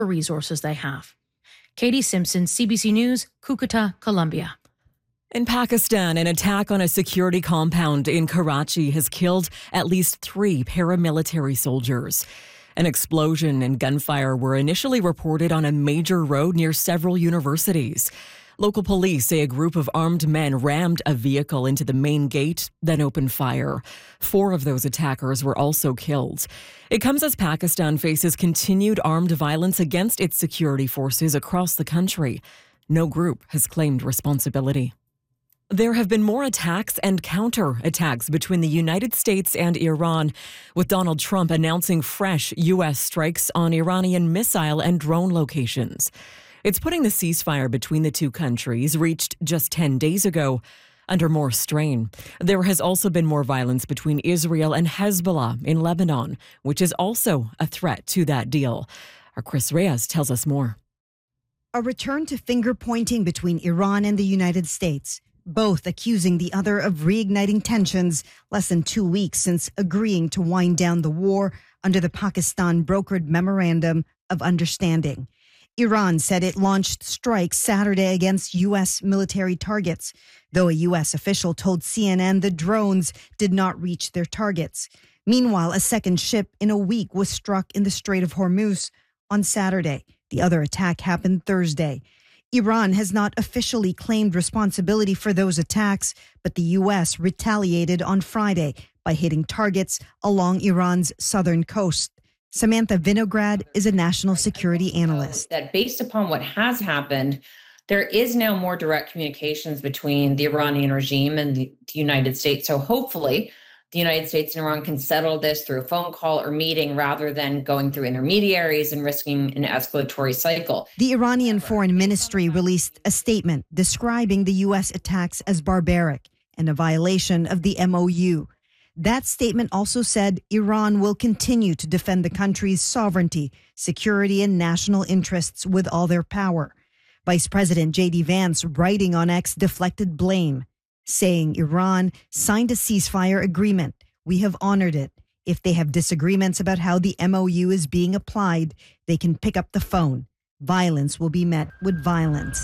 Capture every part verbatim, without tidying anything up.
resources they have. Katie Simpson, C B C News, Cucuta, Colombia. In Pakistan, an attack on a security compound in Karachi has killed at least three paramilitary soldiers. An explosion and gunfire were initially reported on a major road near several universities. Local police say a group of armed men rammed a vehicle into the main gate, then opened fire. Four of those attackers were also killed. It comes as Pakistan faces continued armed violence against its security forces across the country. No group has claimed responsibility. There have been more attacks and counter-attacks between the United States and Iran, with Donald Trump announcing fresh U S strikes on Iranian missile and drone locations. It's putting the ceasefire between the two countries, reached just ten days ago, under more strain. There has also been more violence between Israel and Hezbollah in Lebanon, which is also a threat to that deal. Our Chris Reyes tells us more. A return to finger-pointing between Iran and the United States, both accusing the other of reigniting tensions less than two weeks since agreeing to wind down the war under the Pakistan-brokered Memorandum of Understanding. Iran said it launched strikes Saturday against U S military targets, though a U S official told C N N the drones did not reach their targets. Meanwhile, a second ship in a week was struck in the Strait of Hormuz on Saturday. The other attack happened Thursday. Iran has not officially claimed responsibility for those attacks, but the U S retaliated on Friday by hitting targets along Iran's southern coast. Samantha Vinograd is a national security analyst. That based upon what has happened, there is now more direct communications between the Iranian regime and the United States. So hopefully the United States and Iran can settle this through a phone call or meeting rather than going through intermediaries and risking an escalatory cycle. The Iranian Foreign Ministry released a statement describing the U S attacks as barbaric and a violation of the M O U. That statement also said Iran will continue to defend the country's sovereignty, security, and national interests with all their power. Vice President J D Vance, writing on X, deflected blame, saying Iran signed a ceasefire agreement. We have honored it. If they have disagreements about how the M O U is being applied, they can pick up the phone. Violence will be met with violence.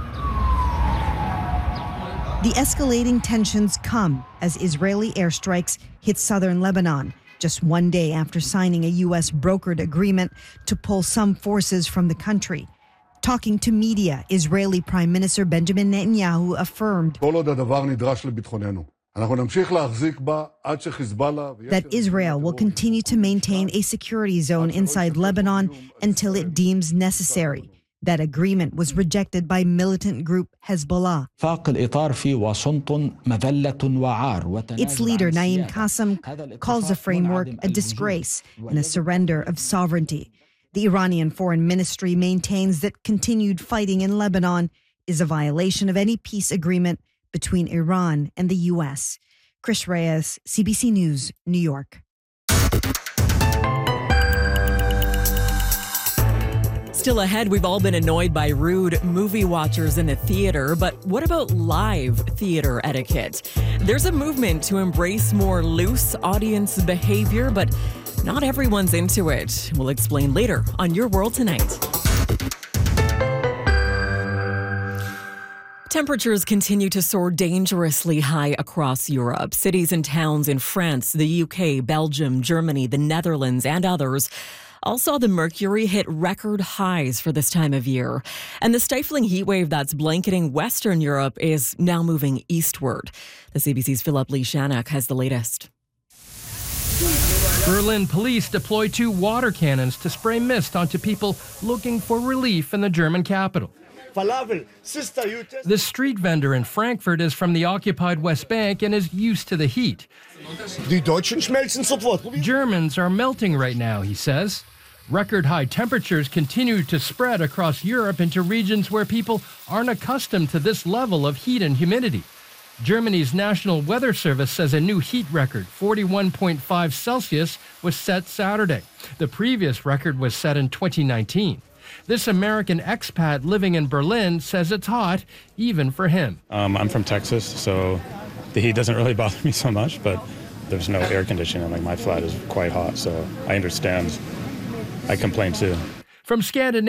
The escalating tensions come as Israeli airstrikes hit southern Lebanon, just one day after signing a U S brokered agreement to pull some forces from the country. Talking to media, Israeli Prime Minister Benjamin Netanyahu affirmed that Israel will continue to maintain a security zone inside Lebanon until it deems necessary. That agreement was rejected by militant group Hezbollah. Its leader, Naim Qassem, calls the framework a disgrace and a surrender of sovereignty. The Iranian Foreign Ministry maintains that continued fighting in Lebanon is a violation of any peace agreement between Iran and the U S. Chris Reyes, C B C News, New York. Still ahead, we've all been annoyed by rude movie watchers in the theater, but what about live theater etiquette? There's a movement to embrace more loose audience behavior, but not everyone's into it. We'll explain later on Your World Tonight. Temperatures continue to soar dangerously high across Europe. Cities and towns in France, the U K, Belgium, Germany, the Netherlands, and others all saw the mercury hit record highs for this time of year. And the stifling heat wave that's blanketing Western Europe is now moving eastward. The C B C's Philip Lee Shannock has the latest. Berlin police deploy two water cannons to spray mist onto people looking for relief in the German capital. The street vendor in Frankfurt is from the occupied West Bank and is used to the heat. Germans are melting right now, he says. Record high temperatures continue to spread across Europe into regions where people aren't accustomed to this level of heat and humidity. Germany's National Weather Service says a new heat record, forty-one point five Celsius, was set Saturday. The previous record was set in twenty nineteen. This American expat living in Berlin says it's hot, even for him. Um, I'm from Texas, so the heat doesn't really bother me so much, but there's no air conditioning. Like, my flat is quite hot, so I understand. I complain too. From Scandinavia.